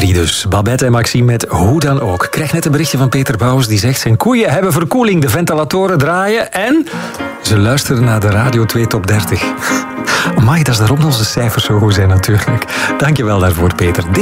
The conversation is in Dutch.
3 dus. Babette en Maxime met Hoe dan ook. Ik krijg net een berichtje van Peter Bouwens die zegt... zijn koeien hebben verkoeling, de ventilatoren draaien en... ze luisteren naar de Radio 2 Top 30. Amai, dat is daarom onze cijfers zo goed zijn natuurlijk. Dankjewel daarvoor, Peter. Dit